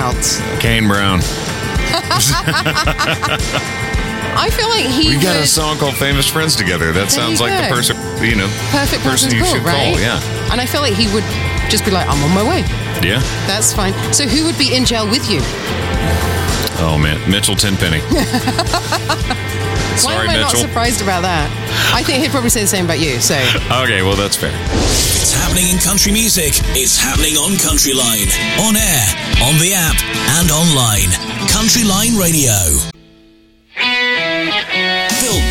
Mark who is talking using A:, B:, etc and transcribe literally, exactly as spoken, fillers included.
A: about?
B: Kane Brown.
A: I feel like he
B: We got
A: would,
B: a song called Famous Friends Together. That sounds
A: you
B: like the
A: go.
B: person, you know,
A: perfect
B: person
A: person
B: you
A: to call,
B: should
A: right?
B: call. Yeah.
A: And I feel like he would just be like, I'm on my way.
B: Yeah.
A: That's fine. So who would be in jail with you?
B: Oh, man. Mitchell Tenpenny.
A: Why
B: Sorry,
A: am I not
B: Mitchell.
A: surprised about that? I think he'd probably say the same about you, so...
B: Okay, well, that's fair.
C: It's happening in country music. It's happening on Country Line. On air, on the app, and online. Country Line Radio.